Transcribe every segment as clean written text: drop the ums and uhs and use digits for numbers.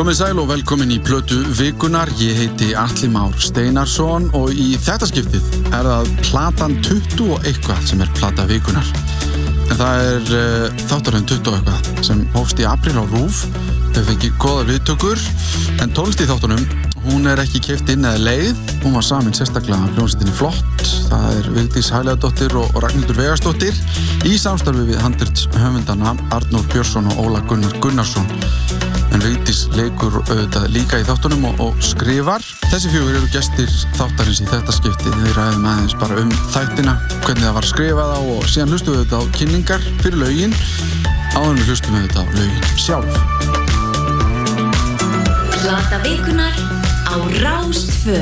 Komið sæl og velkomin í plötu vikunar. Ég heiti Atli Már Steinarsson og í þetta skiptið það platan 20 og eitthvað sem plata vikunar. En það þáttaröðin 20 og eitthvað sem hófst í apríl á RÚV. Þau fengi góðar viðtökur, en tónlist í þáttunum, hún ekki keypt inn eða leið. Hún var samin sérstaklega hljómsveitinni Flott. Það Vigdís Hæleyjadóttir og Ragnhildur Vegarsdóttir í samstarfi við handritshöfundana Arnór Björnsson og Óla Gunnar Gunnarsson. En Vigdís leikur auðvitað líka í þáttunum og skrifar. Þessi fjögur eru gestir þáttarins í þetta skipti. Við ræðum aðeins bara þættina, hvernig það var skrifað á og síðan hlustum við auðvitað á kynningar fyrir lögin. Áður en við hlustum við auðvitað á lögin sjálf. Plata vikunar á Rás 2.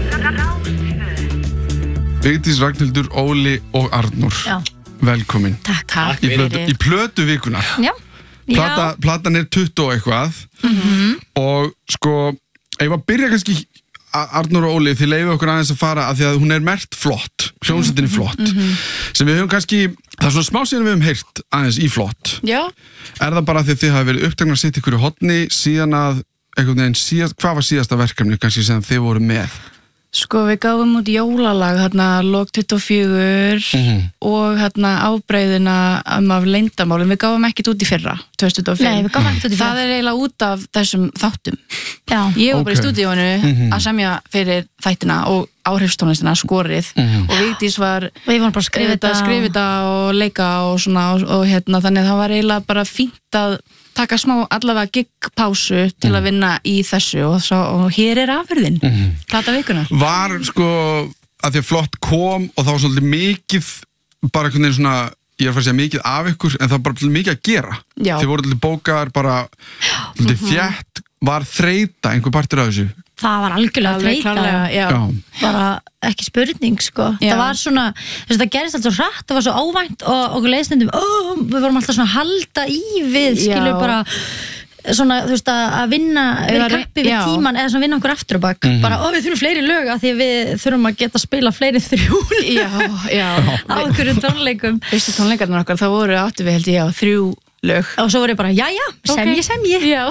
Vigdís, Ragnhildur, Óli og Arnór. Já. Velkomin. Takk. Í plötu vikunar. Já. Platan 20 og eitthvað. Og sko, ég var að byrja kannski Arnór og Óli, þið leyfið okkur aðeins að fara af því að hún merkt Flott, hljómsveitinni Flott, sem við höfum kannski, það svona smá síðan við höfum heyrt aðeins í Flott. Já. Það bara því að þið hafi verið uppteknar að sitt ykkur í horni síðan að einhvern veginn hvað var síðasta verkefni kannski sem þið voru með? Sko, við gáfum út jólalag lok 24 og ábreiðina af leyndamálum. Við gáfum ekkert út í fyrra, 2025. Nei, við gáfum ekkert út í fyrra. Það eiginlega út af þessum þáttum. Já. Ég var bara í stúdíónu að semja fyrir þættina og áhrifstónlistina, skorið. Og Vigdís var Við vorum bara að skrifa þetta og leika og svona og þannig það var eiginlega bara fínt að taka smá allavega gigpásu til að vinna í þessu og hér afurðin, plata vikunar. Var sko að því að Flott kom og það var svolítið mikið bara einhvern veginn svona, ég að fara að segja mikið af ykkur, en það var bara mikið að gera. Já. Þið voru allir bókar bara svolítið þétt, var þreyta einhver partur af þessu? Það var algjörlega þreyta. Já. Bara ekki spurning, sko. Já. Það var svona, það gerist alltaf svo hratt, það var svo óvænt og okkur leiðstundum, við vorum alltaf svona að halda í við, skilur bara svona, þú veist, að vinna kappi við tíman eða svona vinna okkur aftur og bak. Bara, við þurfum fleiri lög af því að við þurfum að geta að spila fleiri 3 Já. á okkur tónleikum. Fyrstu tónleikarnir okkar, þá áttu við held ég 3 lög. Og svo voru ég bara, semji. Já.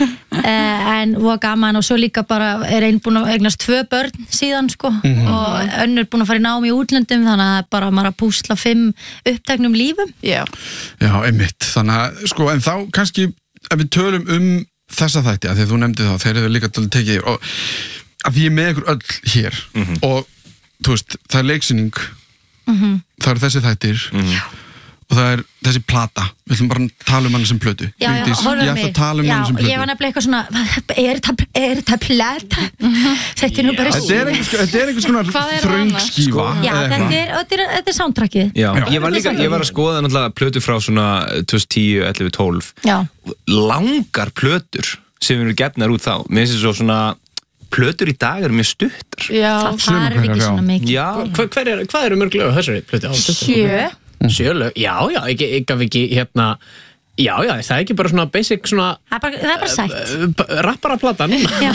En var gaman og svo líka bara einn búin að eignast 2 börn síðan, sko. Og önnur búin að fara í nám í útlöndum, þannig að bara maður að púsla 5 uppteknum lífum. Já. Já, einmitt. Þannig að, sko, en þá kannski ef við tölum þessa þætti, af því að þú nefndi þá, þeir eru líka til að tekið og af því ég með ykkur öll hér og, þú veist, það leiksýning, það eru þessi þættir og það þessi plata, við ætlum bara að tala hann sem plötu. Já, Vigdís, ég ætla að tala hann sem plötu. Ég var nefnilega eitthvað svona, er þetta plata? Þetta nú bara Þetta einhvers konar þröngskífa. Já, þetta soundtrackið. Já, ég var að skoða náttúrulega plötu frá svona 2010, 11, 12. Já. Langar plötur sem eru gefnar út þá. Mér finnst þetta svona plötur í dag eru mjög stuttar. Já. Það ekki svona mikið. Já. Hvað eru mörg lög á þessari plötu? 7. 7 lög? Já, ég gaf ekki Já, það ekki bara svona basic svona Það er bara sætt. Rappara platan. Já.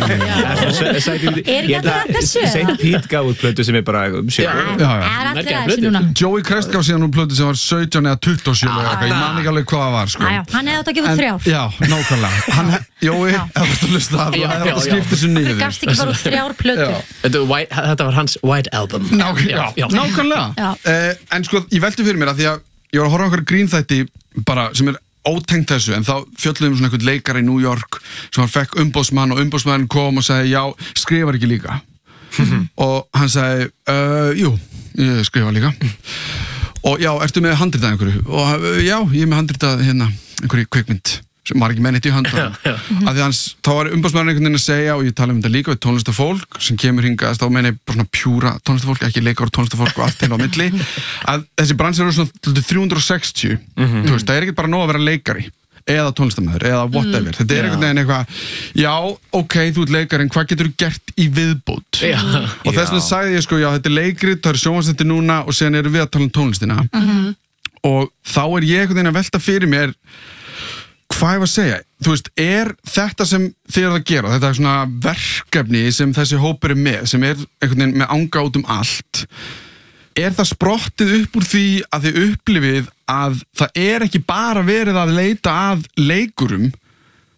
Ég held að Saint Pete gaf út plötu sem bara 7. Það allir þessi núna. Joey Crest gaf síðan plötu sem var 17 eða 27 ég man ekki alveg hvað það var, sko. Hann hefði átt að gefa 3. Já, nákvæmlega. Jói, ef þú ert að hlusta það, það er að skipta þessu niður. Þú gafst ekki bara út 3 plötur. Þetta var hans White Album. Nákvæmlega. En sko, ég velti fyrir mér að því að ég var að horfa á einhverja grínþætti bara sem ótengt þessu, en þá fjölluðum svona einhvern leikara í New York sem hann fekk umboðsmann og umboðsmaðurinn kom og sagði, já, skrifar ekki líka. Og hann sagði, jú, ég skrifa líka. Og já, ertu með handritað einhverju? Og já, ég er með handritað einhverju kvikmynd sem var ekki með neitt í höndunum. Af því þá var umboðsmaðurinn einhvern veginn að segja, og ég tala þetta líka við tónlistafólk sem kemur hingað, þá meina ég bara svona pjúra tónlistafólk, ekki leikar tónlistafólk og allt til á milli, að þessi bransi eru svona 360. Þú veist, það er ekki bara nóg að vera leikari eða tónlistamæður eða whatever. Þetta er einhvern veginn eitthvað, já, ok, þú ert leikari, en hvað getur þú gert í viðbót? Og þess vegna sagði ég, sko, já, þetta er leikrit, það eru sjónvarpsþættir núna og síðan erum við að tala tónlistina. Og þá er ég einhvern veginn að velta fyrir mér hvað ég var að segja, þú veist, er þetta sem þið að gera, þetta er svona verkefni sem þessi hópur er með, sem er einhvern veginn með anga út allt, er það sprottið upp úr því að þið upplifið að það er ekki bara verið að leita að leikurum,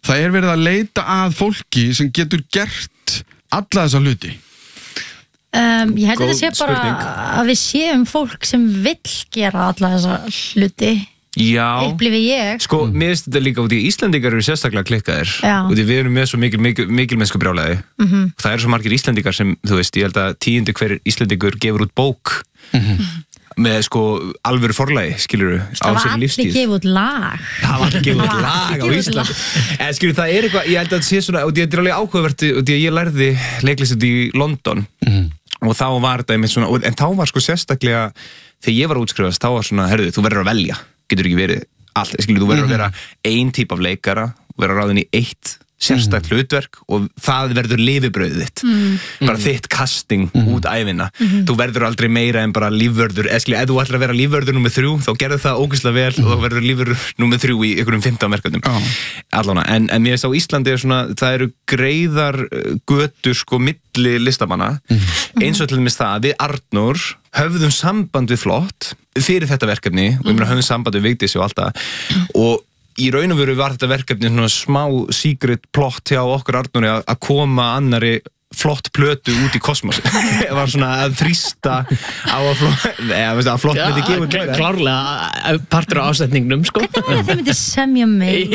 það verið að leita að fólki sem getur gert alla þessa hluti. Ég held að þetta sé bara að við séum fólk sem vill gera alla þessa hluti. Já, upplifi ég. Sko, mér finnst þetta líka út í Íslendingar eru sérstaklega klikkaðir og því við erum með svo mikil mennsku brjálæði. Það eru svo margir Íslendingar sem, þú veist, ég held að 10. hver Íslendingur gefur út bók með sko alvöru forlagi, skilurðu, á sér lífstíð. Það var allir gefið út lag. Það var allir gefið út lag á Íslandi. En skilurðu, það eitthvað, ég held að það sé svona, og þetta alveg áhugavert, og því að ég lærði leiklist í London og þá var þetta einmitt svona, en þá var sko sérstaklega, þegar ég var að útskrifast, þá var svona, herðu, þú verður að velja. Getur ekki verið allt, skilur, þú verður að vera ein típ af leikara, verður ráðin í eitt sérstakt hlutverk og það verður lifibrauðið þitt, bara þitt casting út ævina, þú verður aldrei meira en bara lífvörður, skilur, ef þú ætlar að vera lífvörður númer 3, þá gerðu það ógeðslega vel og þá verður lífvörður númer 3 í einhverjum 15 verkefnum, allána, en mér finnst á Íslandi svona, það eru greiðar götur sko milli listamanna, eins og til dæmis það að við Arnór höfðum samband við Flott fyrir þetta verkefni og ég meina höfðum samband við Vigdísi og allt það og í raun og veru var þetta verkefni svona smá secret plot hjá okkur Arnóri að koma annari flott plötu út í kosmosi. Það var svona að þrýsta á að Flott myndi gefa út meira. Klárlega partur á ásetningnum, sko. Hvernig þið myndi semja mig?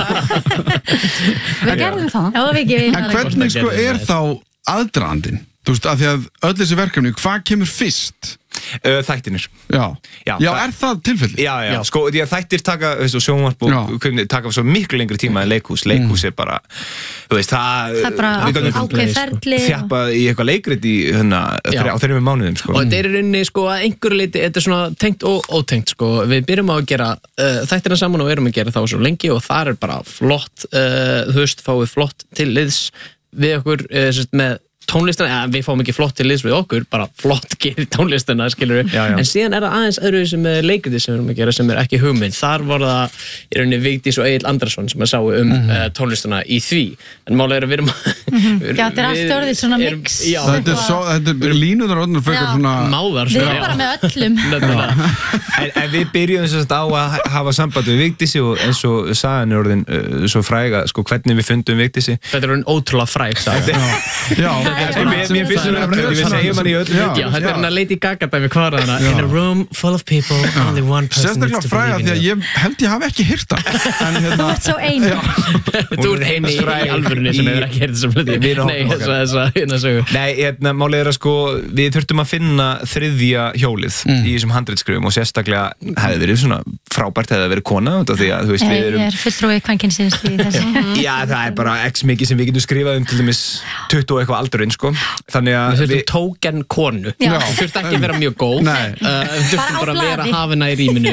Við gerðum það. Já, við gefum. En hvernig sko þá aðdragandinn? Þú veist, af því að öll þessi verkefni, hvað kemur fyrst? Þættinir. Já, er það tilfelli? Já, sko, því að þættir taka, veist, og sjónvarp og taka svo miklu lengri tíma en leikhús. Leikhús bara, þú veist, það er bara ákveð ferli. Þjappa í eitthvað leikrit á 3 mánuðum, sko. Og þetta er í rauninni, sko, að einhverju leiti, þetta er svona tengt og ótengt, sko. Við byrjum á að gera þættina saman og erum að gera þá svo lengi og það er bara flott, þú veist, fáið flott til liðs við okkur, með tónlistina, við fáum ekki flott til liðs við okkur, bara flott gerir tónlistina, skilur við, en síðan er það aðeins öðruvísi með leikriti sem við erum að gera sem er ekki hugmynd, þar var það í rauninni Vigdís og Egill Andrason sem að sáu tónlistina í því, en málega er að við erum Já, þetta er allt orðið svona mix. Þetta er línuðar orðin frekar svona máðar. Við erum bara með öllum. En við byrjum þess að á að hafa samband við Vigdísi og eins og sagan er orðin svo fræga, sko, hvernig við fundum Vigdísi. Þetta er orðin ótrúlega fræg saga. Mér finnst það að við segjum hann í öllum Já, þetta er Lady Gaga dæmi hvað er hana In a room full of people, only one person needs to fræga því að ég held ég hafi ekki heyrt það. Þú ert svo ein. Þú ert eini í alvörunni sem hefur ekki heyrt þessum hluti. Nei, þessa málið er að sko, við þurftum að finna 3. hjólið í þessum handritskrifum og sérstaklega hefði verið svona frábært hefði verið kona því að, þú veist, við erum Ég er fulltrúi kvenkynsins í þessu. Já, það er bara x mikið sem við getum skrifað til dæmis 20 og eitthvað aldurinn, sko. Þannig að við tóken konu. Þú þurft ekki að vera mjög góð. Þú þurft bara að vera hafina í rýminu.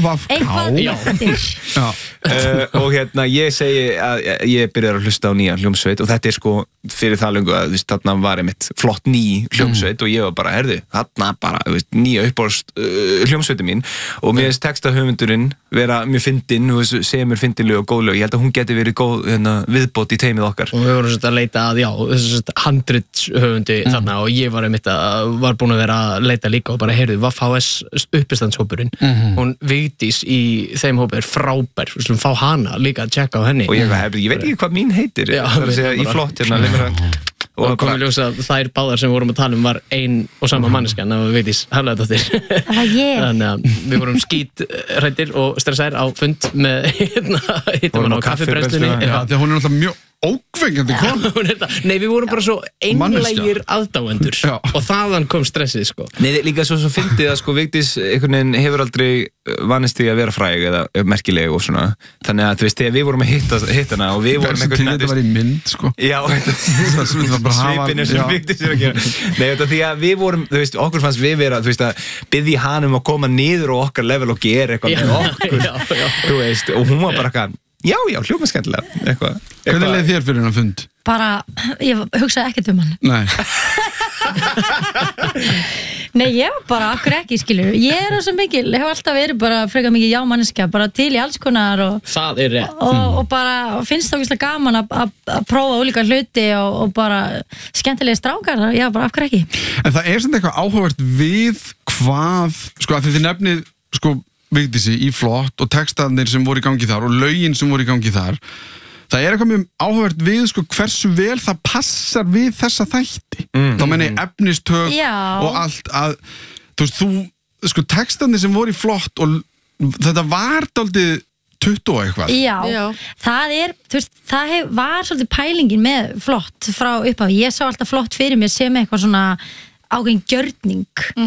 Og ég segi að ég byrjar að hlusta á nýja hljómsveit og þetta er sko fyrir það löngu að þarna var einmitt flott ný hljómsveit og ég var bara, þarna bara nýja uppáhaldst hljómsveitin mín og mér finnst textahöfundurinn vera mjög fyndinn og segja mér fyndinlega og góðlega. Ég held að hún geti verið góð viðbót í teimið okkar. Og við vorum svona að leita að, handritshöfundi þarna og ég var búin að vera að leita líka og bara Vaff HS uppistandshópurinn. Hún Vigdís í þeim hópi er frábær. Við slum fá hana líka að tjekka á henni. Og ég veit ekki hvað mín heitir. Það að segja í flott og komum ljós að þær báðar sem við vorum að tala var ein og sama manneskja en það var Vigdís Hafliðadóttir. Þannig að við vorum skítrættir og stressaðir á fund með hittum á kaffibrennstunni. Já, því að hún er alltaf mjög ókveikjandi kona. Nei, við vorum bara svo einlægir aðdáendur og þaðan kom stressið, sko. Nei, líka svo fyndið að, sko, Vigdís einhvern veginn hefur aldrei vanist því að vera fræg eða merkileg og svona. Þannig að, þú veist, þegar við vorum að hitta hana og við vorum einhvern veginn... Þetta var í mynd, sko. Já, svipinu sem Vigdís er að gera. Nei, þetta því að við vorum, þú veist, okkur fannst við vera, þú veist, að biðja hann að koma niður og okkar level og gera eitthvað með okkur, þú veist, og hún var bara eitthvað, já, hljóma skemmtilega, eitthvað. Hvernig leið þér fyrir hennar fund? Bara, ég hugsaði ekkert hann. Nei. Nei, ég var bara akkur ekki, skilur. Ég rosa mikil, ég hef alltaf verið bara frekar mikið já-manneskja, bara til í alls konar og... Það er rétt. Og bara finnst það ógeðslega gaman að prófa ólíka hluti og bara skemmtilega strákar, já, bara akkur ekki. En það er sem eitthvað áhugavert við hvað, sko, að þið nefnið, sko, Vigdísi í flott og textarnir sem voru í gangi þar og lögin sem voru í gangi þar það eitthvað mjög áhugavert við sko, hversu vel það passar við þessa þætti þá meina ég efnistök og allt að þú sko textandi sem voru í flott og þetta var dálítið 20 og eitthvað. Já. Það þú veist, var svolítið pælingin með flott frá upphafi. Ég sá alltaf flott fyrir mér sem eitthvað svona ákveðin gjörning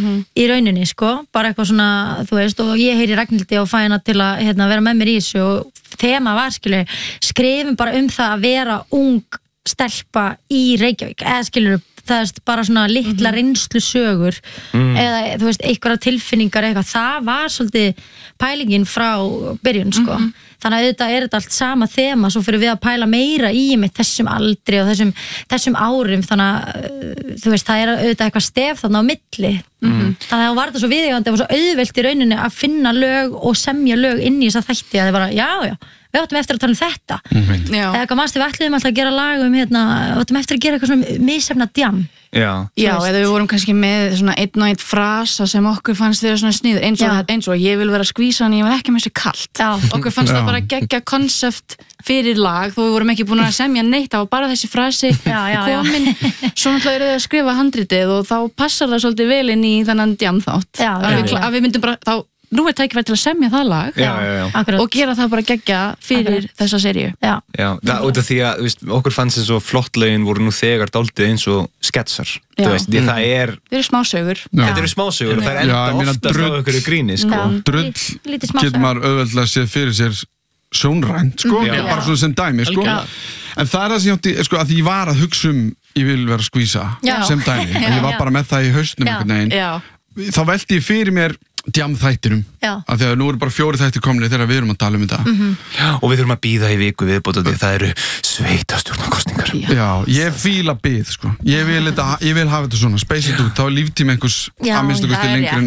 í rauninni, sko. Bara eitthvað svona, þú veist, og ég heyri Ragnhildi og fæ hana til að vera með mér í þessu og þema var, skrifum bara það að vera ung stelpa í Reykjavík. Eða skilur það er bara svona litla reynslu sögur eða þú veist, einhverja tilfinningar eitthvað, það var svolítið pælingin frá byrjun sko. Þannig að auðvitað þetta allt sama þema, svo fyrir við að pæla meira í með þessum aldri og þessum árum, þannig að þú veist, það auðvitað eitthvað stef þarna á milli þannig að það var þetta svo viðeigandi, það var svo auðvelt í rauninni að finna lög og semja lög inn í þessa þætti að það bara, já við áttum eftir að tala þetta eða eitthvað mannstu, við ætluðum alltaf að gera lag við áttum eftir að gera eitthvað svona misjafna djam Já, eða við vorum kannski með svona einn og einn frasa sem okkur fannst vera svona sniður eins og ég vil vera skvísan, ég vil ekki með sér kalt okkur fannst það bara geggja konsept fyrir lag, þó við vorum ekki búin að semja neitt, það var bara þessi frasi komin, svo náttúrulega eru þau að skrifa handritið og þá passar það svolítið vel inn í þennan djamþátt að við myndum bara, þá nú tækifæri til að semja það lag og gera það bara geggja fyrir þessa seríu. Já, það út af því að veist, okkur fannst þess að flottlögin voru nú þegar dálítið eins og sketsar. Þú veist, það eru smásögur. Þetta eru smásögur og það enda oftast á einhverju gríni, sko. Drull getur maður auðveldlega að sé fyrir sér sjónrænt, sko, bara svona sem dæmi, sko. En það það sem ég átti, sko, að ég var að hugsa ég vil vera skvísa sem dæmi. Ég var bara með það í hausnum einhvern veginn. Þá velti ég fyrir mér djamþættinum af því að nú eru bara 4 þættir komnir þegar við erum að tala þetta og við þurfum að bíða í viku viðbót það eru sveitastjórnarkosningar ég fíla bíð sko. ég vil hafa þetta svona space it út, þá er líftími einhvers að minnstu kosti lengri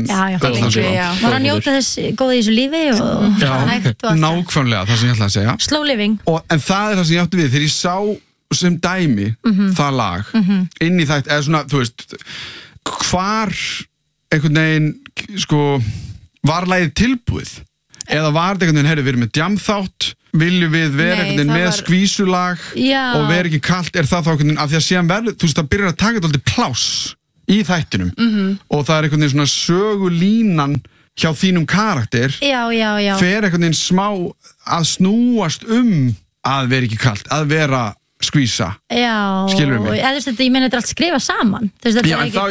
en maður að njóta þess góða í þessu lífi og nákvæmlega það sem ég ætla að segja slow living en það er það sem ég átti við þegar ég sá sem dæmi það lag inn í þætt eða svona, þú veist hvar einhvern veginn, sko, var lagið tilbúið? Eða var þetta einhvern veginn, við erum með djamþátt, viljum við vera einhvern veginn með skvísulag og vera ekki kalt, er það þá einhvern veginn, af því að síðan verður, þú veist, það byrjar að taka þetta pláss í þættinum og það er einhvern veginn svona sögulínan hjá þínum karakter, fer einhvern veginn smá að snúast að vera ekki kalt, að vera skvísa, skilur við mig eða þú veist, ég meina þetta er allt skrifa saman þú veist,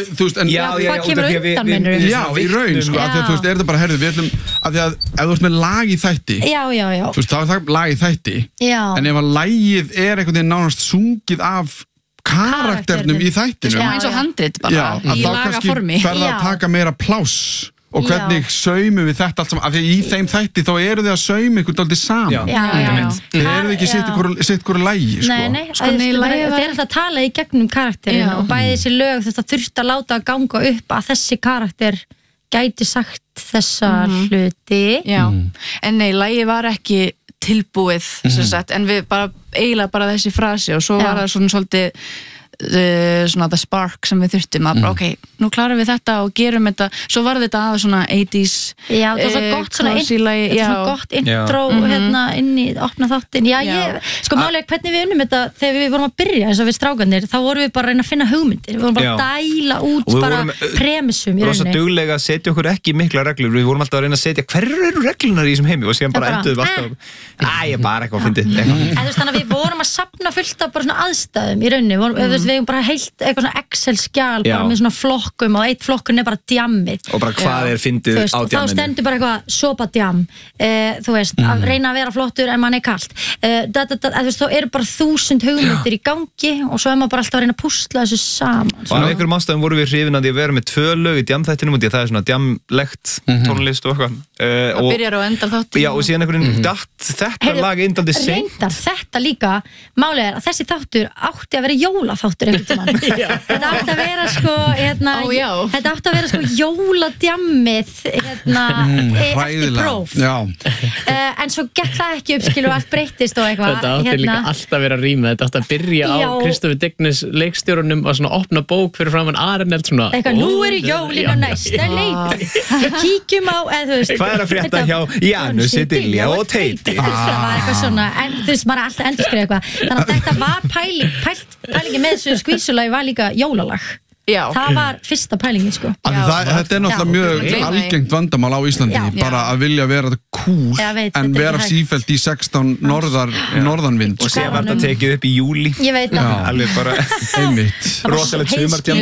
hvað kemur undan mennur í raun, sko, af því að þú veist, er þetta bara herðu, við ætlum, af því að ef þú veist með lag í þætti þú veist, þá er það lag í þætti en ef að lagið er einhvern veginn nánast sungið af karakternum í þættinu eins og handrit bara, í lagaformi þá kannski ferða að taka meira pláss og hvernig saumum við þetta allt saman af því að í þeim þætti þá eru þið að sauma ykkur dálítið saman þið eru ekki sitt hverju lægi nei, þeir eru alltaf að tala í gegnum karakterin og bæði þessi lög þetta þurft að láta að ganga upp að þessi karakter gæti sagt þessa hluti en nei, lægi var ekki tilbúið en við eiginlega bara þessi frasi og svo var það svona svolítið svona the spark sem við þurftum að bara, ok, nú klarum við þetta og gerum þetta, svo var þetta að svona 80s það var svo gott svona gott intro hérna inn í opna þáttin sko málega hvernig við unnum þetta þegar við vorum að byrja eins og við strákanir, þá vorum við bara að reyna að finna hugmyndir við vorum bara að dæla út bara premissum í rauninni. Við vorum svo duglega að setja okkur ekki mikla reglur, við vorum alltaf að reyna að setja hverju eru reglunar í þessum heimi og síðan bara enduðum alltaf bara eitthvað fyndið þannig að við vorum að safna fullt af bara svona aðstæðum í rauninni við hefum bara heilt eitthvað svona Excel-skjal bara með svona flokkum og eitt flokkun er bara djammið og bara hvað er fyndið á djamminu þá stendur bara eitthvað sopa-djam þú veist, að reyna að vera flottur en mann er kalt þá eru bara 1000 hugmyndir í gangi og svo er maður bara alltaf að reyna að púsla þessu saman og af einhverjum ástæðum vorum við hrifin að því að vera með 2 lög í djamþættinum og því að það er svona djamlegt tónlist og eitthvað það byrjar og endar þátt og síðan einhverjum datt þetta lag indaldi seint þetta líka má málið að þessi þáttur átti að vera jólaþáttur einhvern tímann. Þetta átti að vera sko þetta átti að vera sko jóladjammið eftir próf. En svo gekk það ekki upp skilur og allt breyttist og eitthvað. Þetta átti líka alltaf að vera rýmið. Þetta átti að byrja á Kristoffer Dignes leikstjórunum og svona opna bók fyrir framan Arneld svona. Eitthvað, nú eru jólin á næsta leiti. Kíkjum á, eða þú veist. Hvað að frétta hjá Janusi, Dilja og Teiti? Það var eitthvað svona, en þú veist, maður er alltaf endurskriða eitthvað. Þannig að þetta var pælingi með þessu skvísulagi var líka jólalag. Já. Það var fyrsta pælingin sko. Þetta náttúrulega mjög algengt vandamál á Íslandi, bara að vilja vera cool en vera sífellt í 16 norðanvind. Og sé var þetta tekið upp í júli. Ég veit það. Alveg bara einmitt. Rosalegt sumartjám.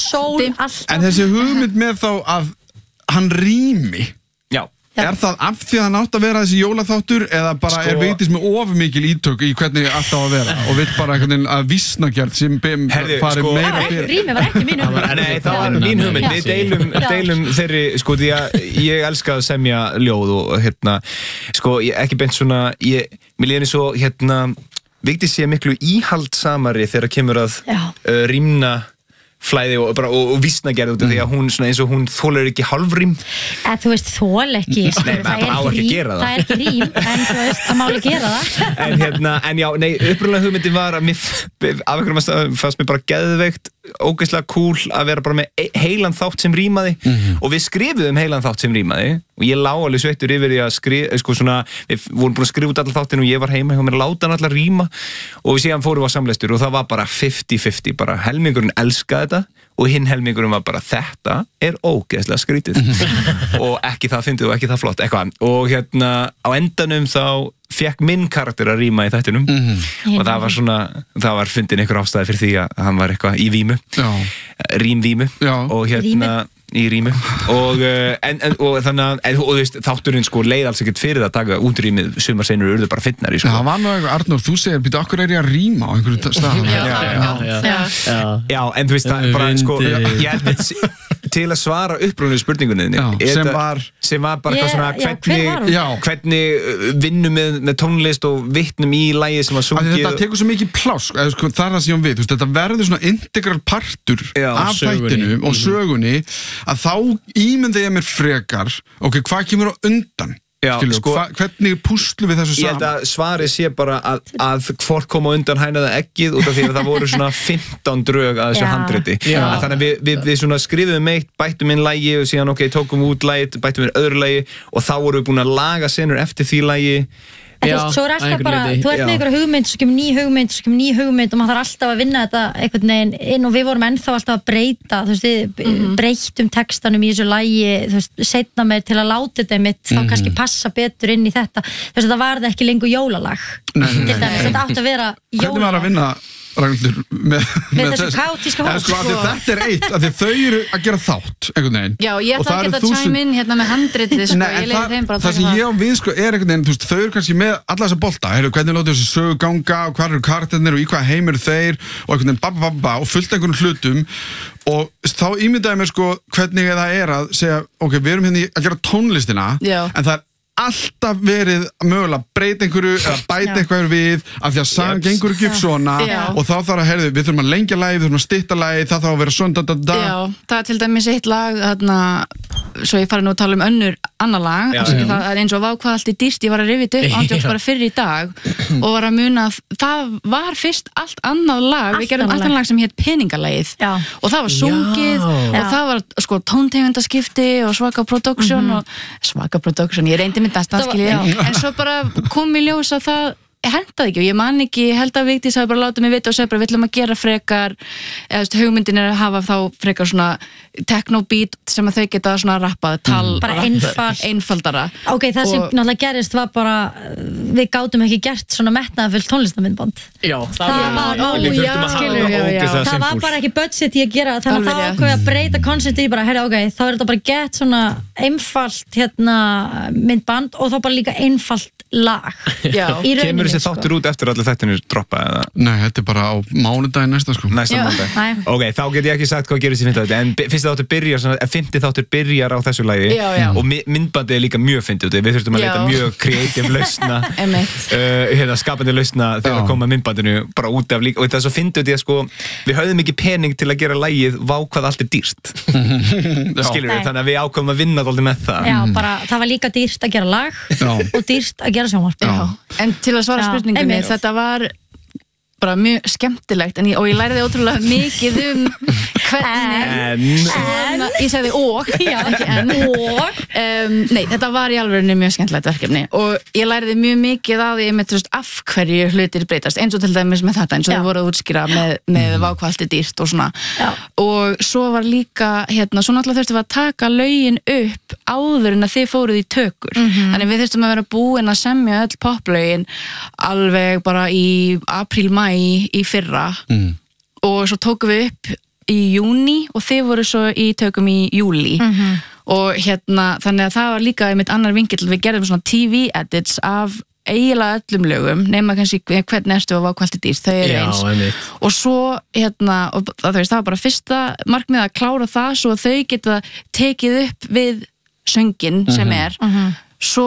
En þessi hugmynd með þá að hann rými. Já. Er það af því að hann átt að vera þessi jólaþáttur eða bara er Vigdís með ofurmikil ítök í hvernig alltaf að vera og vill bara einhvern veginn að vísnagerð sem fari meira fyrir? Rými var ekki mín hugmynd. Nei, það var mín hugmynd. Við deilum þeirri, sko, því að ég elska að semja ljóð og sko, ekki beint svona, mér líður svo, Vigdís sé miklu íhaldsamari þegar kemur að rýmna flæði og vísnagerð út af því að hún svona eins og hún þolir ekki hálfrím. Þú veist, þol ekki. Nei, maður á ekki að gera það. Það er ekki rím, en þú veist, það má ekki gera það. En já, nei, upprunalega hugmyndin var að af einhverjum fannst mér bara geðveikt, ógeðslega cool að vera bara með heilan þátt sem rímaði og við skrifuðum heilan þátt sem rímaði og ég lá alveg sveittur yfir því að sko svona, við vorum búin að skrifa út allar þáttinn og ég var heima hjá mér að láta hann allar ríma og við síðan fórum á samleistur og það var bara 50-50, bara helmingurinn elskaði þetta og hinn helmingurinn var bara þetta er ógeðslega skrítið og ekki það fyndið og ekki það flott eitthvað og á endanum þá fekk minn karakter að ríma í þættinum og það var svona, það var fundin einhver ástæði fyrir því að hann var eitthvað í vímu rímvímu og í rímu og þannig að þú veist, þátturinn sko leið alls ekkert fyrir það að taka út rímið sumar seinur urðu bara fyndnari sko. Það var nú eitthvað, Arnór, þú segir, býta, okkur er ég að ríma á einhverju stað Já, en þú veist, það er bara sko, ég held að til að svara upprúinu spurningunni sem var bara eitthvað svona hvernig vinnum með tónlist og vitnum í lagi sem var sungið þetta tekur svo mikið pláss, það er það sem ég við þetta verður svona integral partur af þættinu og sögunni að þá ímyndi ég mér frekar ok, hvað kemur á undan hvernig púslu við þessu saman? Ég held að svarið sé bara að hvort koma undan hænaða eggið út af því að það voru svona 15 drög að þessu handriti þannig að við svona skrifum eitt, bættum inn lagi og síðan ok, tókum út lagið, bættum inn öðru lagi og þá vorum við búin að laga senur eftir því lagi svo er alltaf bara, þú ert með einhverja hugmynd svo kemur ný hugmynd og maður þarf alltaf að vinna þetta einhvern veginn inn og við vorum ennþá alltaf að breyta þú veist, við breyttum textanum í þessu lagi þú veist, setna mér til að láta þetta mitt þá kannski passa betur inn í þetta þú veist, þetta varði ekki lengur jólalag þetta átti að vera jólalag Hvernig var að vinna Ragnhildur með þessu kaotíska hóp þetta er eitt, af því þau eru að gera þátt einhvern veginn Já, ég ætla að geta chime in hérna með handritið sko, það sem ég á við sko er einhvern veginn, þú veist, þau eru kannski með alla þessa bolta, hvernig lótu þessu sögu ganga og hvað eru karakterinn og í hvað heim eru þeir og einhvern veginn babba og fullt einhvern hlutum og þá ímyndaði mér sko hvernig það er að segja, ok, við erum hérna að gera tónlistina en það er alltaf verið mögulega að breyta einhverju eða bæta einhverju við af því að sagan gengur ekki upp svona og þá þarf að heyrðu, við þurfum að lengja lagið, við þurfum að stytta lagið, það þarf að vera svona Já, það er til dæmis eitt lag þarna, svo ég fari nú að tala um annar lag, það er eins og vákvað allt í dýrt, ég var að rifja þetta upp ándjóks bara fyrir í dag og var að muna að það var fyrst allt annað lag, við gerum allt annað lag sem hétt Peningalagið og það var sungið og það var sko tóntegundaskipti og svaka production ég reyndi en svo bara kom í ljós að það hendaði ekki og ég man ekki, ég held að Vigdís hafi bara látið mig vita og segja bara við ætlum að gera frekar eða hugmyndin er að hafa þá frekar svona techno-beat sem að þau geta svona rappað, bara einfaldara Ok, það sem náttúrulega gerist var bara við gátum ekki gert svona metnaðarfullt tónlistarmyndband Já, það var bara ekki budget í að gera þannig að þá ákveði að breyta konceptið í bara, herra ok, þá er þetta bara gett svona einfalt myndband og þá bara líka einfalt lag í rauninni þessi þáttur út eftir allir þættinir droppa eða? Nei, þetta bara á mánudaginn næsta sko. Næsta mánudag. Ok, þá get ég ekki sagt hvað gerist í 5. þætti, en fyrsti þáttur byrjar, 5. þáttur byrjar á þessu lagi og myndbandið líka mjög fyndið. Við þurftum að leita mjög kreatív lausna, skapandi lausna þegar að koma myndbandinu bara út af líka, og þetta er svo fyndið því að sko, við höfðum ekki pening til að gera lagið Vá hvað allt er dýrt. Skilur við, þannig að við ákvæmum að vinna dálítið með það. Já, bara það var líka dýrt að gera lag og dýrt að gera sjónvarp. En til að svara spurningunni, þetta var bara mjög skemmtilegt og ég læriði ótrúlega mikið hvernig ég sagði ekki nei, þetta var í alveg mjög skemmtilegt verkefni og ég læriði mjög mikið á því af hverju hlutir breytast, eins og til dæmis með þetta, eins og þau voru að útskýra með Vá hvað allt er dýrt og svona og svo var líka svo náttúrulega þurftum við að taka lögin upp áður en að þið fóruð í tökur þannig við þurftum að vera búin að semja öll poplögin alveg bara í apríl-maí í fyrra og svo tókum við upp í júní og þið voru svo í tökum í júlí og þannig að það var líka einmitt annar vinkill, við gerðum svona TV edits af eiginlega öllum lögum nema kannski hvernig ertu og Vá hvað allt er dýrt, þau eru eins og svo og það var bara fyrsta markmið að klára það svo að þau geta tekið upp við söngin sem svo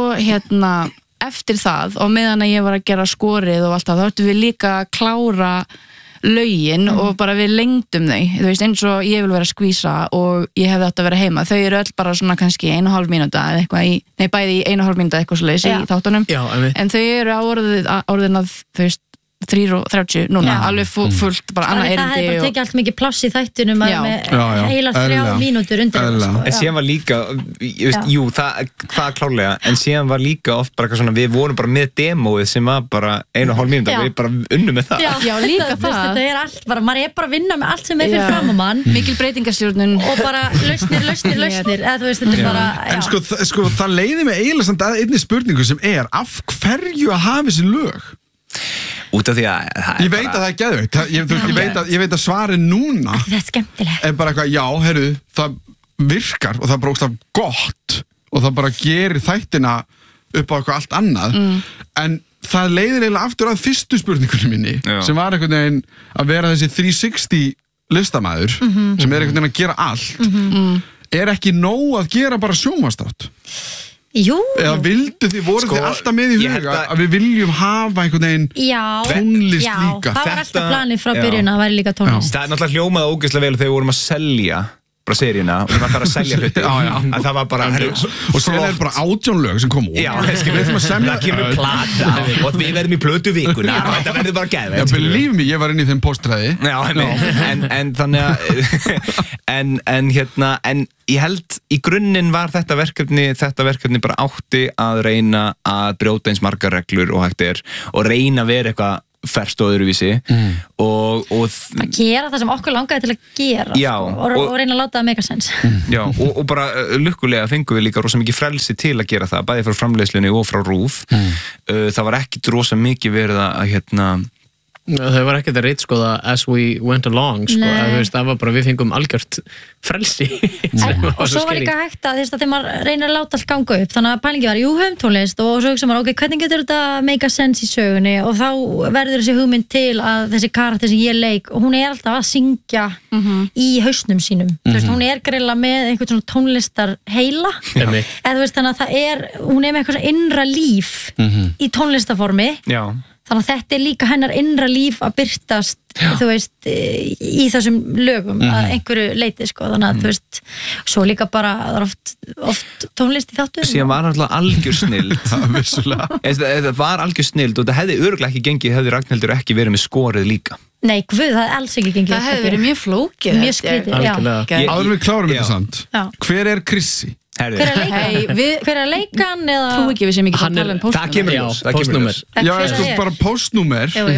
eftir það og meðan að ég var að gera skorið og allt það, þá ættum við líka að klára lögin og bara við lengdum þau, þú veist, eins og ég vil vera að skvísa og ég hefði átt að vera heima, þau eru öll bara svona kannski 1,5 mínúta eða eitthvað bæði í 1,5 mínúta eitthvað svoleiðis í þáttunum en þau eru á orðin að þú veist 3:30 núna, alveg fullt bara annað erindi. Það hefði bara tekið allt mikið pláss í þættunum með heila 3 mínútur undir það. En síðan var líka, jú, það klárlega, en síðan var líka oft bara eitthvað svona, við vorum bara með demóið sem var bara 1,5 mínútur, við bara unnum með það. Já, líka það. Þetta er allt bara, maður er bara að vinna með allt sem er fyrir fram á mann. Mikil breytingastjórnun. Og bara lausnir, eða þú veist, þetta er bara... En sko, það leiði mig eiginlega samt að einni spurningu sem af hverju að hafa þessi lög? Út af því að ég veit að það er geðveikt ég veit að svarið núna það er skemmtilegt er bara eitthvað, já, heyrðu, það virkar og það er bara ógeðslega gott og það bara gerir þættina upp á eitthvað allt annað en það leiðir eiginlega aftur að fyrstu spurningunni minni sem var einhvern veginn að vera þessi 360 listamæður sem er einhvern veginn að gera allt er ekki nóg að gera bara sjónvarpsþátt? Jú. Eða voru þið alltaf með í huga að við viljum hafa einhvern veginn tónlist líka? Já, það var alltaf planið frá byrjun að vera líka tónlist. Það er náttúrulega hljómaði ógeðslega vel þegar við vorum að selja bara seríuna og við varum að selja hluti að það var bara og sér er bara 18 lög sem kom út það kemur plata og við verðum í plötu vikuna og þetta verður bara geðveikt believe me, ég var inn í þeim póstræði en þannig að en ég held í grunninn var þetta verkefni bara átti að reyna að brjóta eins margar reglur og hægt er og reyna að vera eitthvað ferst og öðruvísi og að gera það sem okkur langaði til að gera og reyna að láta það make a sense já, og bara lukkulega fengum við líka rosa mikið frelsi til að gera það bæði frá framleiðslunni og frá RÚV það var ekkit rosa mikið verið að þau var ekkert að ritskoða as we went along það var bara við fengum algjört frelsi og svo var líka hægt að þegar maður reynir að láta allt ganga upp þannig að pælingi var, höfum tónlist og svo hugsa maður, hvernig getur þetta make a sense í sögunni og þá verður þessi hugmynd til að þessi karakter sem ég leik og hún er alltaf að syngja í hausnum sínum hún er greinilega með einhvern svona tónlistar heila eða þannig að hún er með eitthvað innra líf í tónlistaformi þannig að þetta er líka hennar innra líf að birtast, þú veist, í þessum lögum að einhverju leiti, sko, þannig að, þú veist, svo líka bara, það er oft tónlist í þáttum. Síðan var alltaf algjör snild. Það var algjör snild og það hefði örugglega ekki gengið, hefði Ragnhildur ekki verið með skorið líka. Nei, guð, það hefði alls ekki gengið. Það hefði verið mjög flókið. Mjög skrítið, já. Áður við klárum þetta samt. Hver er Krissi? Hver er leikan eða trú ekki við sem ekki að tala um postnúmer það kemur ljós já, sko bara postnúmer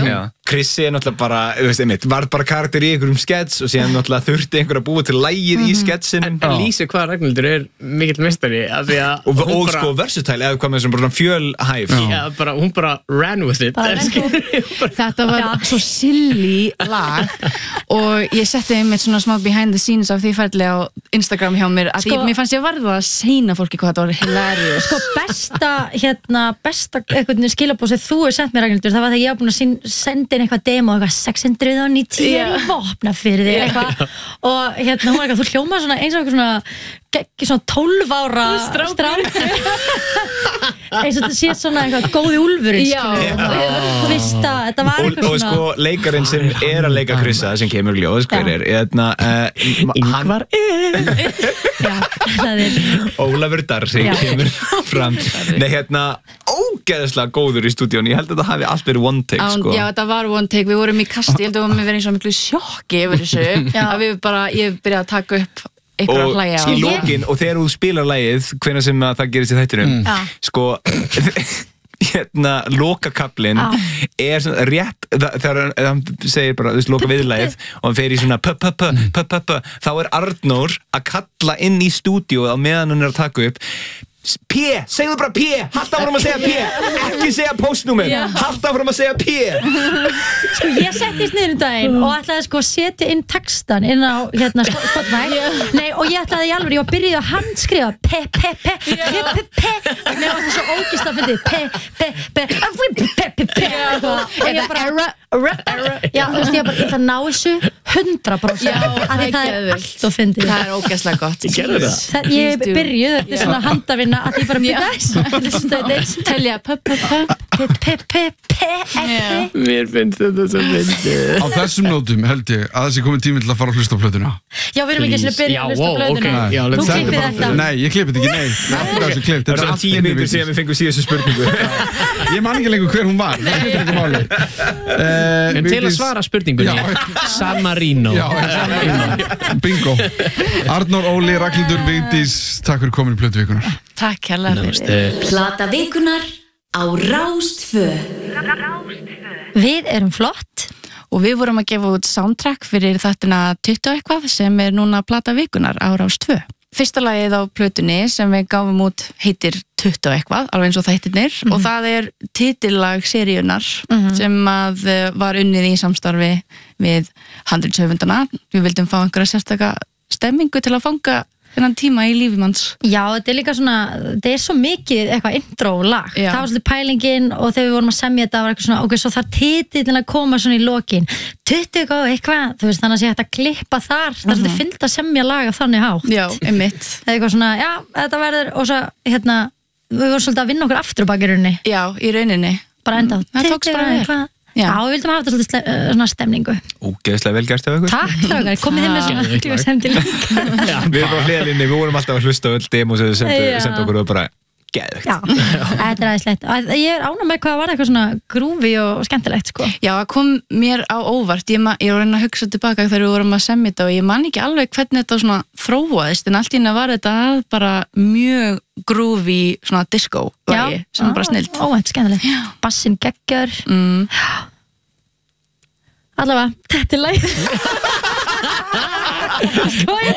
Krissi náttúrulega bara, var bara karakter í einhverjum skets og síðan náttúrulega þurfti einhver að búa til lægið í sketsinum. En lýsi hvað Ragnhildur mikill meistari og sko versatile, eða hvað með þessum bara fjölhæf. Já, hún bara ran with it. Þetta var svo silly lag og ég setti einmitt svona smá behind the scenes af því ferli á Instagram hjá mér að mér fannst ég varða að segna fólki hvað þetta var hilarious. Sko besta einhvern skilabóð sem þú sent mér Ragnhildur, það var þegar ég var búin að senda inn eitthvað demo, eitthvað 690 í Vopnafirði eitthvað og hún var eitthvað, þú hljómar svona eins og eitthvað svona 12 ára strákur eins og þetta sé svona eitthvað góði úlfurinn þú veist að þetta var eitthvað svona og sko leikarinn sem að leika Krissa sem kemur ljós, hver Ingvar Ólafur Darri kemur fram ógeðslega góður í stúdíun, ég held að þetta hafi allt verið one take sko. Já, þetta var one take, við vorum í kasti, ég held að við verið eins og miklu sjokki yfir þessu að ég byrjaði að taka upp einhverja hlæja og í lókin, og þegar þú spilar lagið hvenær sem það gerist í þættinum sko lokakablinn svona rétt þegar hann segir bara, loka viðlagið og hann fer í svona þá Arnór að kalla inn í stúdíóið á meðan hann að taka upp P, segðu bara P, halda áfram að segja P ekki segja postnúmer, halda áfram að segja P Sko ég settist niður daginn og ætlaði sko að setja inn textan inn á Spotify og ég ætlaði í alveg, ég var byrjuð að handskrifa P og mér var það svo ógeðslega fyndið og ég bara já, þú veist, ég ætla að ná þessu 100% af því það allt og fyndið. Það ógeðslega gott. Ég gerði það. Ég byrjuð, þetta svona handavinna að ég bara telja Mér finnst þetta svo fyndið. Á þessum nótum held ég að þessi komið tími til að fara að hlusta á plötuna. Já, við erum ekki að byrja að hlusta á plötuna. Þú klippið þetta. Nei, ég klippið ekki, nei. Það er svona 10 mínútur síðan við fengum síðustu spurningu. Ég man ekki lengur hver hún var. Það skiptir ekki máli. En til að svara spurningunni, San Marino. Já, San Marino. Bingo. Arnór, Óli, Ragnhildur, Vigdís, takk fyrir komin í Plötuvíkunar. Takk hérlega fyrir. Plata vikunar á Rás 2. Við erum flott. Og við vorum að gefa út soundtrack fyrir þáttina 20 eitthvað sem Núna plata vikunar á Rás 2. Fyrsta lagið á plötunni sem við gáfum út heitir 20 eitthvað, alveg eins og þættirnir og það titillag seríunar sem að var unnið í samstarfi við handritshöfundana. Við vildum fá einhverja sérstaka stemmingu til að fanga þennan tíma í lífi manns. Já, þetta líka svona, þetta svo mikið eitthvað intro-lag. Það var svolítið pælingin og þegar við vorum að semja þetta var eitthvað svona, ok, svo þarf titillinn að koma svona í lokin. 20 eitthvað, þú veist, þannig að sé hægt að klippa þar. Það svolítið fyllt að semja laga þannig hátt. Já, einmitt. Það eitthvað svona, já, þetta verður, og svo, við vorum svolítið að vinna okkur aftur á bakgrunni. Já, í rauninni. Bara enda á 20 eitthvað. Já, við vildum hafa þetta svolítið svona stemningu. Ógeðslega vel gert af ykkur. Takk, strákar, komið þið með svona klífastemdi líka. Við erum á hliðalínni, við vorum alltaf að hlusta á öll demo sem þið sendu okkur og bara geðvegt. Já, þetta æðislegt. Ég ánægð með hvað var eitthvað svona grúfi og skemmtilegt, sko. Já, það kom mér á óvart. Ég var að reyna að hugsa tilbaka þegar við vorum að semja þetta og ég man ekki alveg hvernig þetta svona þróaðist, en allt í einu var þetta bara mjög grúfi svona disco-lagi sem bara snilt. Óvænt, skemmtilegt. Bassin geggjar. Allavega, þetta lagið. Sko ég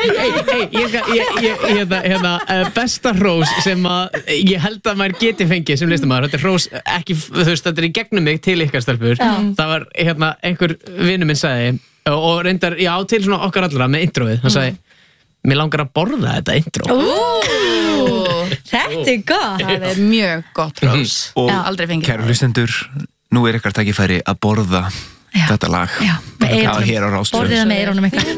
tala besta hrós sem að ég held að maður geti fengið sem listamaður, þetta hrós ekki, þú veist, þetta í gegnum mig til ykkar stelpur. Það var einhver vinur minn sagði og reyndar, já, til svona okkar allra með introið, hann sagði mér langar að borða þetta intro. Þetta gott. Það mjög gott hrós. Og kæru hlustendur, nú ykkar tækifæri að borða þetta lag. Já, með eyrunum. Hér á Rás 2. Borðið það með eyrunum eitthvað.